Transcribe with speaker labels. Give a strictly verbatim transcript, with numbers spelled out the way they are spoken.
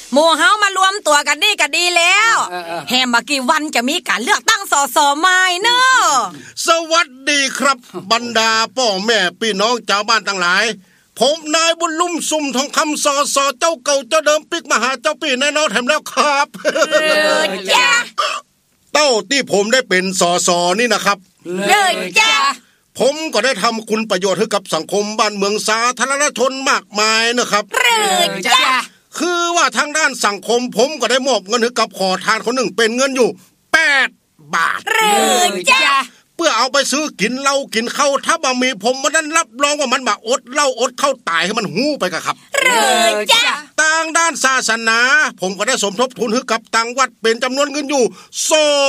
Speaker 1: หมู่เฮามารวมตัวกันนี่ก็ดีแล้วแฮมบ่กี่วันจะมีการเลือกตั้งสสใหม่เนาะ
Speaker 2: สวัสดีครับบรรดาพ่อแม่พี่น้องชาวบ้านทั้งหลายผมนายบุญลุ่มซุ่มทองคำสอสอเจ้าเก่าเจ้าเดิมปิกมาหาเจ้าปีแน่นอนแถมแล้วครับ
Speaker 1: จ้า
Speaker 2: เต้าที่ผมได้เป็นสอสอนี่นะครับ
Speaker 1: เลยจ้า
Speaker 2: ผมก็ได้ทำคุณประโยชน์ให้กับสังคมบ้านเมืองสาธารณชนมากมายนะครับ
Speaker 1: เลยจ้า
Speaker 2: คือว่าทางด้านสังคมผมก็ได้มอบเงินให้กับขอทานคนหนึ่งเป็นเงินอยู่แปดบาท
Speaker 1: เลยจ้า
Speaker 2: เพื่อเอาไปซื้อกินเหล้ากินข้าวถ้าบ่มีผมมันนั้นรับรองว่ามันบ่อดเหล้าอดข้าวตายให้มันหู้ไปกะครับ
Speaker 1: เลยจ้า
Speaker 2: ทางด้านศาสนาผมก็ได้สมทบทุนให้กับทางวัดเป็นจำนวนเงินอยู่